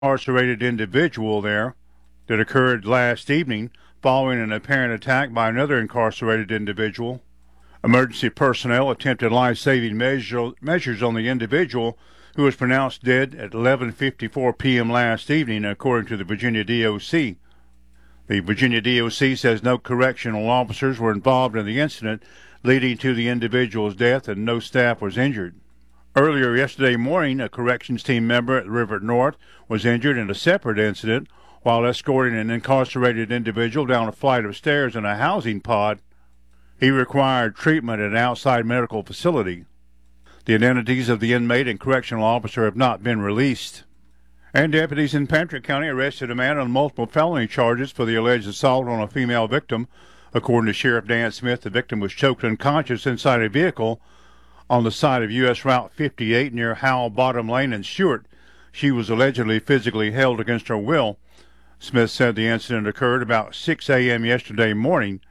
incarcerated individual there that occurred last evening following an apparent attack by another incarcerated individual. Emergency personnel attempted life-saving measures on the individual, who was pronounced dead at 11:54 p.m. last evening, according to the Virginia DOC. The Virginia DOC says no correctional officers were involved in the incident leading to the individual's death, and no staff was injured. Earlier yesterday morning, a corrections team member at River North was injured in a separate incident while escorting an incarcerated individual down a flight of stairs in a housing pod. He required treatment at an outside medical facility. The identities of the inmate and correctional officer have not been released. And deputies in Patrick County arrested a man on multiple felony charges for the alleged assault on a female victim. According to Sheriff Dan Smith, the victim was choked unconscious inside a vehicle on the side of U.S. Route 58 near Howell Bottom Lane and Stewart. She was allegedly physically held against her will. Smith said the incident occurred about 6 a.m. Monday morning.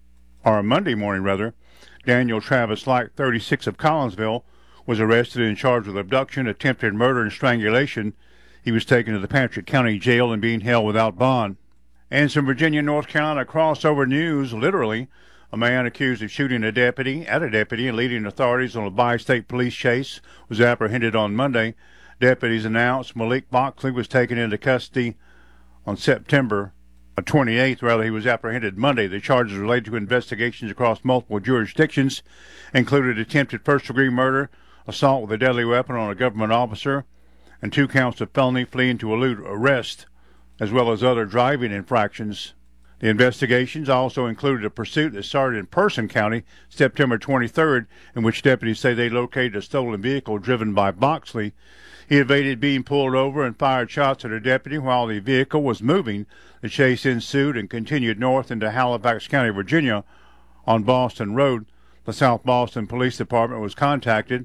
Daniel Travis Light, 36 of Collinsville, was arrested and charged with abduction, attempted murder, and strangulation. He was taken to the Patrick County Jail and being held without bond. And some Virginia, North Carolina crossover news, literally. A man accused of shooting a deputy and leading authorities on a bi-state police chase was apprehended on Monday. Deputies announced Malik Boxley was taken into custody on September 28th. He was apprehended Monday. The charges related to investigations across multiple jurisdictions included attempted first-degree murder, assault with a deadly weapon on a government officer, and 2 counts of felony fleeing to elude arrest, as well as other driving infractions. The investigations also included a pursuit that started in Person County September 23rd, in which deputies say they located a stolen vehicle driven by Boxley. He evaded being pulled over and fired shots at a deputy while the vehicle was moving. The chase ensued and continued north into Halifax County, Virginia, on Boston Road. The South Boston Police Department was contacted.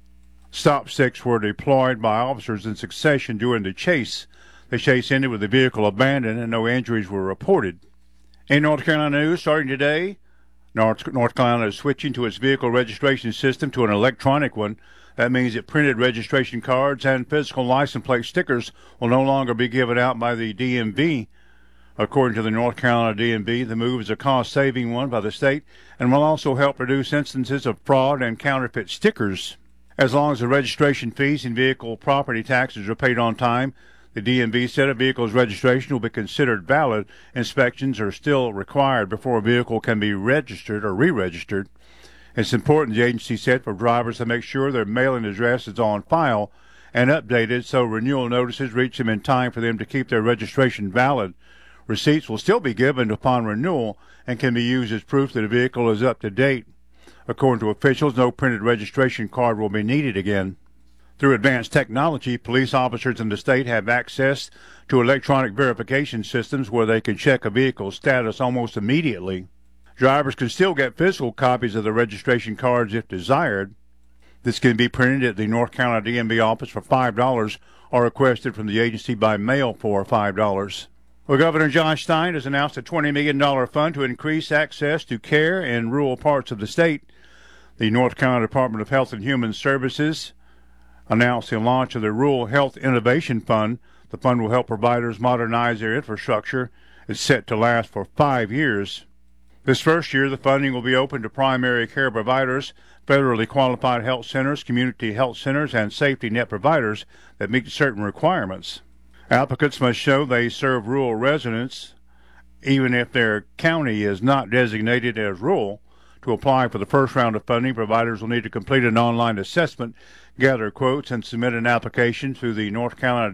Stop sticks were deployed by officers in succession during the chase. The chase ended with the vehicle abandoned and no injuries were reported. In North Carolina news, starting today, North Carolina is switching to its vehicle registration system to an electronic one. That means that printed registration cards and physical license plate stickers will no longer be given out by the DMV. According to the North Carolina DMV, the move is a cost-saving one by the state and will also help reduce instances of fraud and counterfeit stickers. As long as the registration fees and vehicle property taxes are paid on time, the DMV said a vehicle's registration will be considered valid. Inspections are still required before a vehicle can be registered or re-registered. It's important, the agency said, for drivers to make sure their mailing address is on file and updated so renewal notices reach them in time for them to keep their registration valid. Receipts will still be given upon renewal and can be used as proof that a vehicle is up to date. According to officials, no printed registration card will be needed again. Through advanced technology, police officers in the state have access to electronic verification systems where they can check a vehicle's status almost immediately. Drivers can still get physical copies of the registration cards if desired. This can be printed at the North Carolina DMV office for $5 or requested from the agency by mail for $5. Well, Governor Josh Stein has announced a $20 million fund to increase access to care in rural parts of the state. The North Carolina Department of Health and Human Services announced the launch of the Rural Health Innovation Fund. The fund will help providers modernize their infrastructure. It's set to last for 5 years. This first year, the funding will be open to primary care providers, federally qualified health centers, community health centers, and safety net providers that meet certain requirements. Applicants must show they serve rural residents, even if their county is not designated as rural. To apply for the first round of funding, providers will need to complete an online assessment, gather quotes, and submit an application through the North Carolina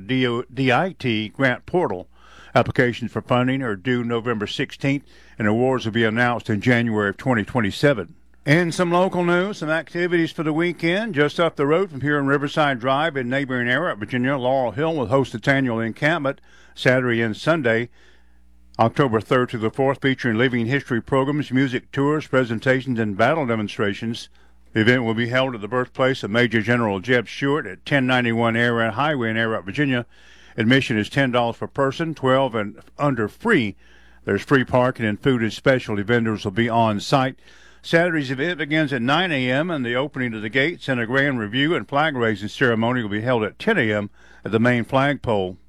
DIT grant portal. Applications for funding are due November 16th, and awards will be announced in January of 2027. In some local news, some activities for the weekend. Just up the road from here in Riverside Drive in neighboring Arrowhead, Virginia, Laurel Hill will host its annual encampment Saturday and Sunday, October 3rd to the 4th, featuring living history programs, music tours, presentations, and battle demonstrations. The event will be held at the birthplace of Major General Jeb Stuart at 1091 Arrowhead Highway in Arrowhead, Virginia. Admission is $10 per person, 12 and under free. There's free parking and food and specialty vendors will be on site. Saturday's event begins at 9 a.m. and the opening of the gates and a grand review and flag raising ceremony will be held at 10 a.m. at the main flagpole.